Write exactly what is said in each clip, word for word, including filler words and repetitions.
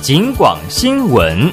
警广新闻。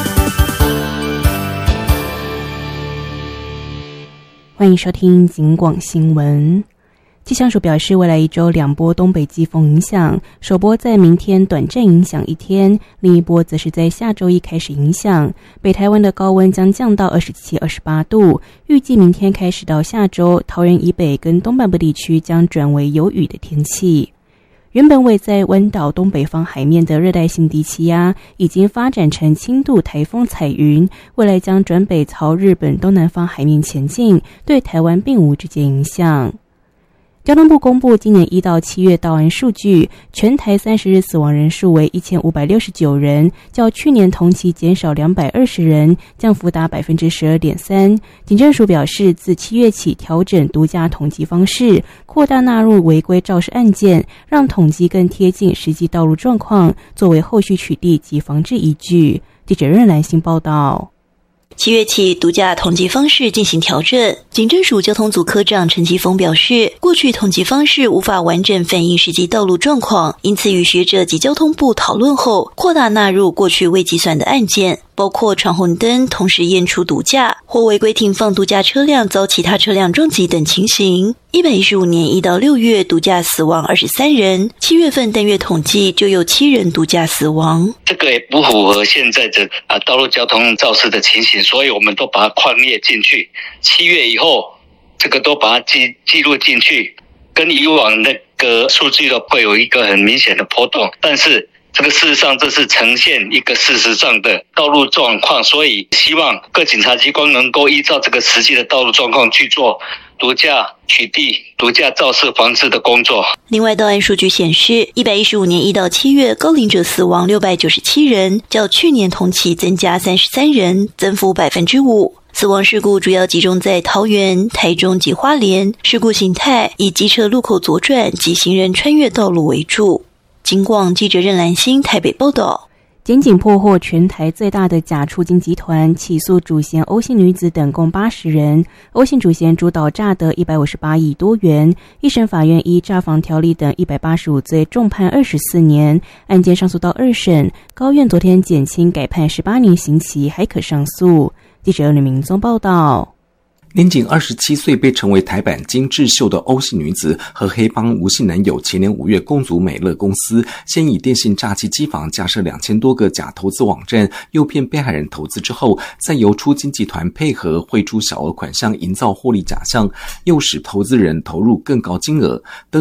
欢迎收听警广新闻。气象署表示，未来一周两波东北季风影响，首波在明天短暂影响一天，另一波则是在下周一开始影响。北台湾的高温将降到二十七、二十八度，预计明天开始到下周，桃园以北跟东半部地区将转为有雨的天气。原本位在湾岛东北方海面的热带性低气压已经发展成轻度台风彩云，未来将转北朝日本东南方海面前进，对台湾并无直接影响。交通部公布今年一到七月到案数据，全台三十日死亡人数为一千五百六十九人，较去年同期减少两百二十人，降幅达 百分之十二点三。 警政署表示，自七月起调整毒驾统计方式，扩大纳入违规肇事案件，让统计更贴近实际道路状况，作为后续取缔及防治依据。记者任兰心报道。 七月起，毒驾统计方式进行调整。警政署交通组科长陈其峰表示，过去统计方式无法完整反映实际道路状况，因此与学者及交通部讨论后，扩大纳入过去未计算的案件，包括闯红灯、同时验出毒驾或违规停放毒驾车辆遭其他车辆撞击等情形。一百一十五年一到六月毒驾死亡二十三人，七月份单月统计就有七人毒驾死亡。 这个也不符合现在的啊道路交通肇事的情形，所以我们都把它框列进去。七月以后，这个都把它记记录进去，跟以往那个数据都会有一个很明显的波动，但是这个事实上这是呈现一个事实上的道路状况，所以希望各警察机关能够依照这个实际的道路状况去做毒驾取缔、毒驾肇事防治的工作。 另外，到案数据显示，一百一十五年一到七月高龄者死亡六百九十七人，较去年同期增加三十三人，增幅 百分之五。死亡事故主要集中在桃园、台中及花莲，事故形态以机车路口左转及行人穿越道路为主。警广记者任兰心台北报道。 检警破获全台最大的假出金集团，起诉主嫌欧姓女子等共八十人。欧姓主嫌主导诈得一百五十八亿多元，一审法院依诈防条例等一百八十五罪重判二十四年，案件上诉到二审，高院昨天减轻改判十八年刑期，还可上诉。记者吕明宗报道。 年仅二十七岁被称为台版金智秀的欧姓女子和黑帮吴姓男友前年五月共组美乐公司，先以电信诈欺机房架设两千多个假投资网站，诱骗被害人投资之后，再由出金集团配合汇出小额款项，营造获利假象，诱使投资人投入更高金额。